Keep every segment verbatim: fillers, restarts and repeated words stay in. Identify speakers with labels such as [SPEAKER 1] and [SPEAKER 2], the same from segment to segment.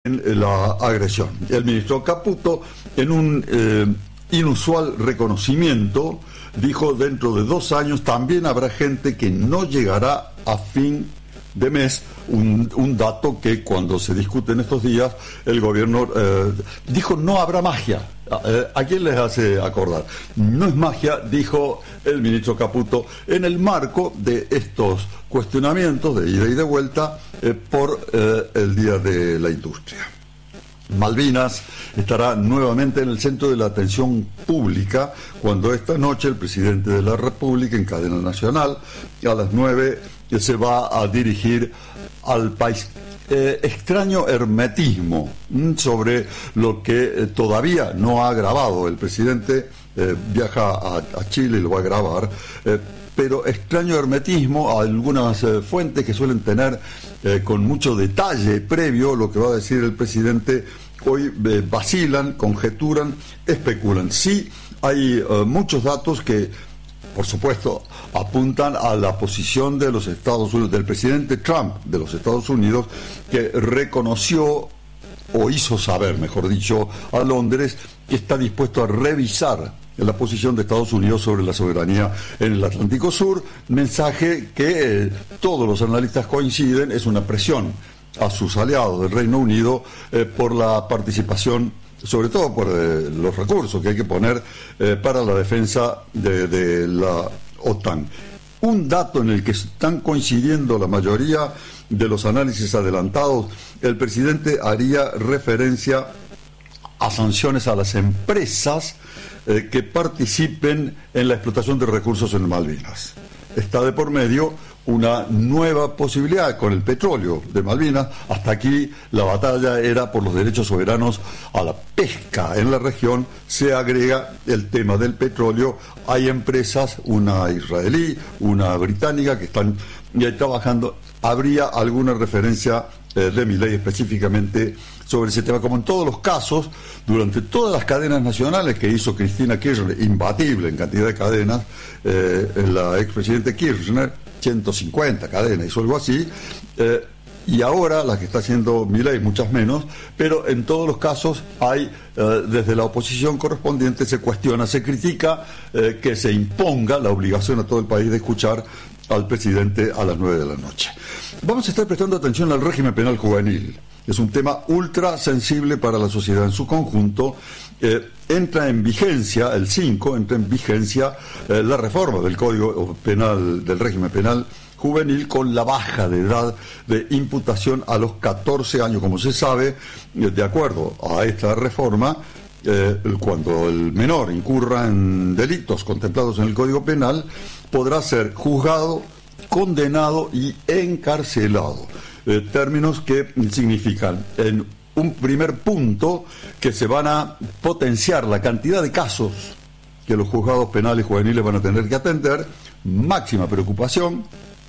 [SPEAKER 1] la agresión. El ministro Caputo, en un eh, inusual reconocimiento, dijo: dentro de dos años también habrá gente que no llegará a fin de mes, un, un dato que cuando se discute en estos días el gobierno eh, dijo: no habrá magia. Eh, ¿A quién les hace acordar? No es magia, dijo el ministro Caputo, en el marco de estos cuestionamientos de ida y de vuelta eh, por eh, el Día de la Industria. Malvinas estará nuevamente en el centro de la atención pública cuando esta noche el presidente de la República, en cadena nacional, a las nueve se va a dirigir al país. Eh, extraño hermetismo mm, sobre lo que eh, todavía no ha grabado. El presidente eh, viaja a, a Chile y lo va a grabar, eh, pero extraño hermetismo a algunas eh, fuentes que suelen tener eh, con mucho detalle previo lo que va a decir el presidente. Hoy eh, vacilan, conjeturan, especulan. Sí, hay eh, muchos datos que, por supuesto, apuntan a la posición de los Estados Unidos, del presidente Trump de los Estados Unidos, que reconoció, o hizo saber, mejor dicho, a Londres, que está dispuesto a revisar la posición de Estados Unidos sobre la soberanía en el Atlántico Sur, mensaje que eh, todos los analistas coinciden, es una presión a sus aliados del Reino Unido eh, por la participación, sobre todo por eh, los recursos que hay que poner eh, para la defensa de, de la OTAN. Un dato en el que están coincidiendo la mayoría de los análisis adelantados: el presidente haría referencia a sanciones a las empresas eh, que participen en la explotación de recursos en Malvinas. Está de por medio una nueva posibilidad con el petróleo de Malvinas. Hasta aquí la batalla era por los derechos soberanos a la pesca en la región. Se agrega el tema del petróleo. Hay empresas, una israelí, una británica, que están ya trabajando. Habría alguna referencia eh, de Milei específicamente sobre ese tema, como en todos los casos, durante todas las cadenas nacionales que hizo Cristina Kirchner, imbatible en cantidad de cadenas, eh, la expresidente Kirchner, ciento cincuenta cadenas, hizo algo así, eh, y ahora la que está haciendo Milei, muchas menos, pero en todos los casos hay, eh, desde la oposición correspondiente, se cuestiona, se critica eh, que se imponga la obligación a todo el país de escuchar al presidente a las nueve de la noche. Vamos a estar prestando atención al régimen penal juvenil. Es un tema ultra sensible para la sociedad en su conjunto. Eh, entra en vigencia, el cinco, entra en vigencia eh, la reforma del Código Penal, del régimen penal juvenil, con la baja de edad de imputación a los catorce años. Como se sabe, eh, de acuerdo a esta reforma, eh, cuando el menor incurra en delitos contemplados en el Código Penal, podrá ser juzgado, condenado y encarcelado. Eh, términos que significan, en un primer punto, que se van a potenciar la cantidad de casos que los juzgados penales juveniles van a tener que atender. Máxima preocupación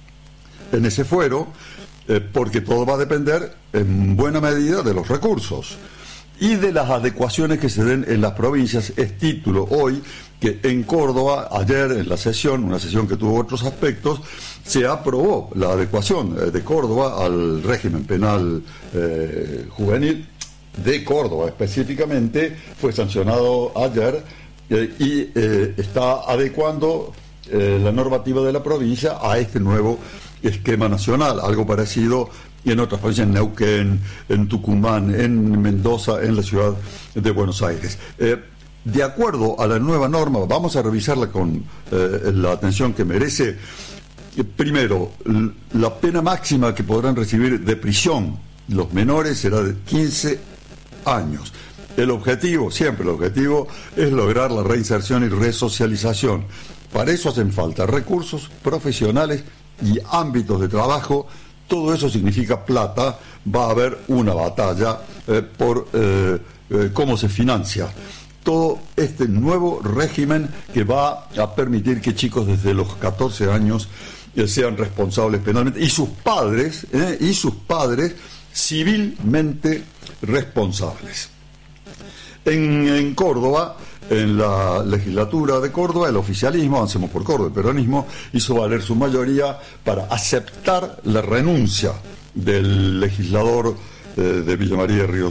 [SPEAKER 1] en ese fuero, eh, porque todo va a depender en buena medida de los recursos y de las adecuaciones que se den en las provincias. Es título hoy que en Córdoba, ayer en la sesión, una sesión que tuvo otros aspectos, se aprobó la adecuación de Córdoba al régimen penal eh, juvenil de Córdoba específicamente. Fue sancionado ayer eh, y eh, está adecuando eh, la normativa de la provincia a este nuevo esquema nacional. Algo parecido en otras provincias, en Neuquén, en Tucumán, en Mendoza, en la ciudad de Buenos Aires. Eh, de acuerdo a la nueva norma, vamos a revisarla con eh, la atención que merece. Eh, primero, l- la pena máxima que podrán recibir de prisión los menores será de quince años. El objetivo, siempre el objetivo, es lograr la reinserción y resocialización. Para eso hacen falta recursos profesionales y ámbitos de trabajo. Todo eso significa plata. Va a haber una batalla eh, por eh, eh, cómo se financia todo este nuevo régimen que va a permitir que chicos desde los catorce años eh, sean responsables penalmente, y sus padres, eh, y sus padres civilmente responsables. En, en Córdoba, en la legislatura de Córdoba, el oficialismo, Avancemos por Córdoba, el peronismo, hizo valer su mayoría para aceptar la renuncia del legislador eh, de Villa María de Río